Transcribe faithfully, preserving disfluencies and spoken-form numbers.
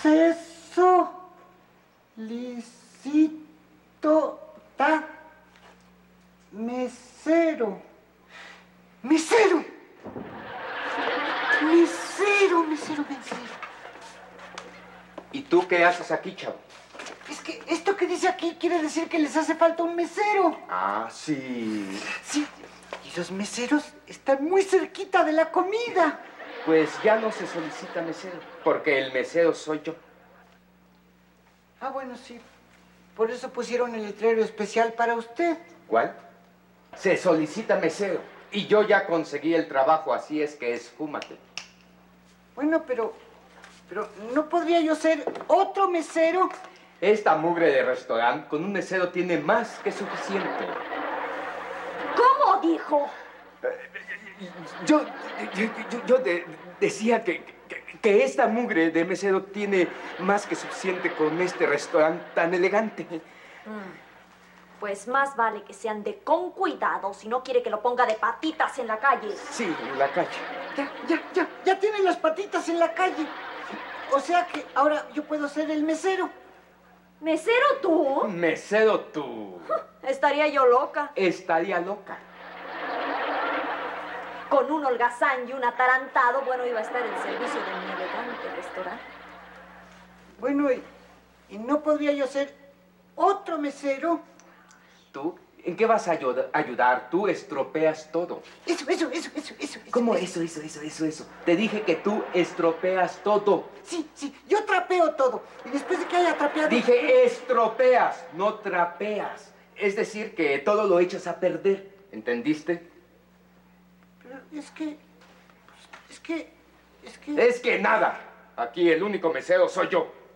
Se solicita mesero. Mesero. Mesero, mesero, mesero. ¿Y tú qué haces aquí, chavo? Es que esto que dice aquí quiere decir que les hace falta un mesero. Ah, sí. Sí, y los meseros están muy cerquita de la comida. Pues ya no se solicita mesero, porque el mesero soy yo. Ah, bueno, sí. Por eso pusieron el letrero especial para usted. ¿Cuál? Se solicita mesero. Y yo ya conseguí el trabajo, así es que esfúmate. Bueno, pero... Pero, ¿no podría yo ser otro mesero? Esta mugre de restaurante con un mesero tiene más que suficiente. ¿Cómo dijo? Yo, yo, yo, yo de, decía que, que, que esta mugre de mesero tiene más que suficiente con este restaurante tan elegante. Mm. Pues más vale que se ande con cuidado si no quiere que lo ponga de patitas en la calle. Sí, en la calle. Ya, ya, ya, ya tienen las patitas en la calle. O sea que ahora yo puedo ser el mesero. ¿Mesero tú? Mesero tú. Estaría yo loca. Estaría loca. Con un holgazán y un atarantado, bueno, iba a estar el servicio de mi elegante restaurante. Bueno, ¿y, y no podría yo ser otro mesero? ¿Tú? ¿En qué vas a ayud- ayudar? Tú estropeas todo. Eso, eso, eso, eso, eso. ¿Cómo eso, eso, eso, eso, eso, eso? Te dije que tú estropeas todo. Sí, sí, yo trapeo todo. Y después de que haya trapeado... Dije estropeas, no trapeas. Es decir, que todo lo echas a perder. ¿Entendiste? Pero es que... Es que... Es que... Es que nada. Aquí el único mesero soy yo.